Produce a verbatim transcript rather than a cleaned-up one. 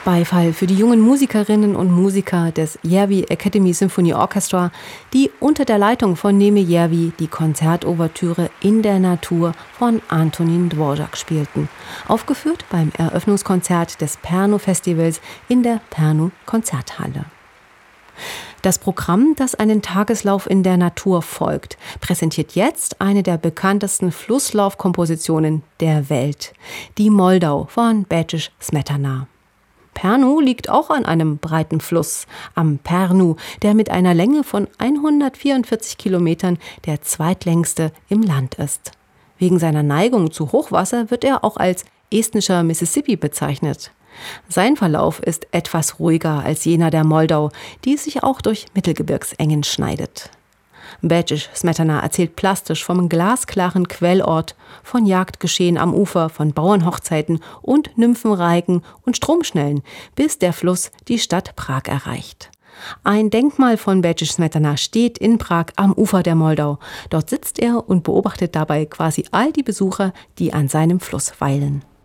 Beifall für die jungen Musikerinnen und Musiker des Järvi Academy Symphony Orchestra, die unter der Leitung von Neeme Järvi die Konzertouvertüre In der Natur von Antonín Dvořák spielten, aufgeführt beim Eröffnungskonzert des Pärnu-Festivals in der Pärnu-Konzerthalle. Das Programm, das einen Tageslauf in der Natur folgt, präsentiert jetzt eine der bekanntesten Flusslaufkompositionen der Welt, die Moldau von Békés Smetana. Pärnu liegt auch an einem breiten Fluss, am Pärnu, der mit einer Länge von hundertvierundvierzig Kilometern der zweitlängste im Land ist. Wegen seiner Neigung zu Hochwasser wird er auch als estnischer Mississippi bezeichnet. Sein Verlauf ist etwas ruhiger als jener der Moldau, die sich auch durch Mittelgebirgsengen schneidet. Békés Smetana erzählt plastisch vom glasklaren Quellort, von Jagdgeschehen am Ufer, von Bauernhochzeiten und Nymphenreigen und Stromschnellen, bis der Fluss die Stadt Prag erreicht. Ein Denkmal von Békés Smetana steht in Prag am Ufer der Moldau. Dort sitzt er und beobachtet dabei quasi all die Besucher, die an seinem Fluss weilen.